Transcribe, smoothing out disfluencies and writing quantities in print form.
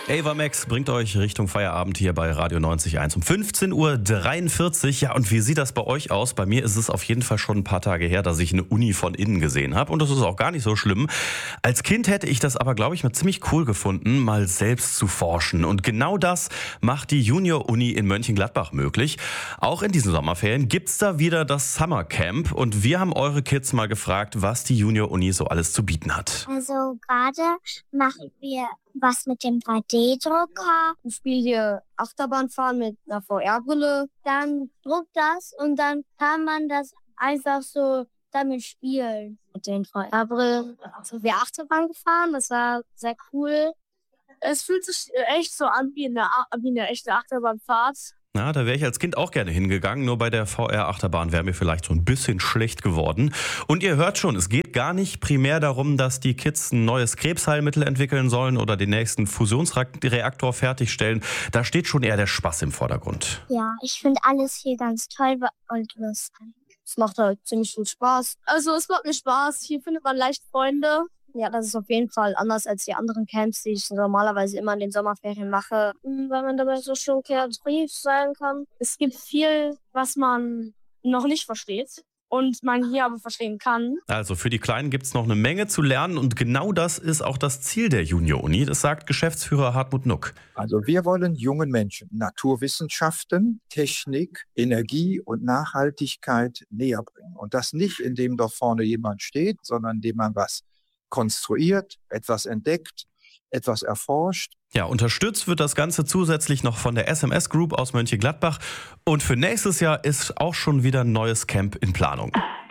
Ava Max bringt euch Richtung Feierabend hier bei Radio 90.1 um 15.43 Uhr. Ja, und wie sieht das bei euch aus? Bei mir ist es auf jeden Fall schon ein paar Tage her, dass ich eine Uni von innen gesehen habe. Und das ist auch gar nicht so schlimm. Als Kind hätte ich das aber, glaube ich, mal ziemlich cool gefunden, mal selbst zu forschen. Und genau das macht die Junior-Uni in Mönchengladbach möglich. Auch in diesen Sommerferien gibt's da wieder das Summer Camp. Und wir haben eure Kids mal gefragt, was die Junior-Uni so alles zu bieten hat. Also gerade machen wir was mit dem 3D-Drucker. Ich spiele hier Achterbahnfahren mit einer VR-Brille. Dann druckt das und dann kann man das einfach so damit spielen. Mit den VR-Brillen sind wir Achterbahn gefahren. Das war sehr cool. Es fühlt sich echt so an wie eine echte Achterbahnfahrt. Na, da wäre ich als Kind auch gerne hingegangen, nur bei der VR-Achterbahn wäre mir vielleicht so ein bisschen schlecht geworden. Und ihr hört schon, es geht gar nicht primär darum, dass die Kids ein neues Krebsheilmittel entwickeln sollen oder den nächsten Fusionsreaktor fertigstellen. Da steht schon eher der Spaß im Vordergrund. Ja, ich finde alles hier ganz toll und lustig. Es macht halt ziemlich viel Spaß. Also es macht mir Spaß. Hier findet man leicht Freunde. Ja, das ist auf jeden Fall anders als die anderen Camps, die ich normalerweise immer in den Sommerferien mache, weil man dabei so schön kreativ sein kann. Es gibt viel, was man noch nicht versteht und man hier aber verstehen kann. Also für die Kleinen gibt es noch eine Menge zu lernen und genau das ist auch das Ziel der Junior-Uni. Das sagt Geschäftsführer Hartmut Nuck. Also wir wollen jungen Menschen Naturwissenschaften, Technik, Energie und Nachhaltigkeit näher bringen. Und das nicht, indem da vorne jemand steht, sondern indem man was konstruiert, etwas entdeckt, etwas erforscht. Ja, unterstützt wird das Ganze zusätzlich noch von der SMS Group aus Mönchengladbach. Und für nächstes Jahr ist auch schon wieder ein neues Camp in Planung.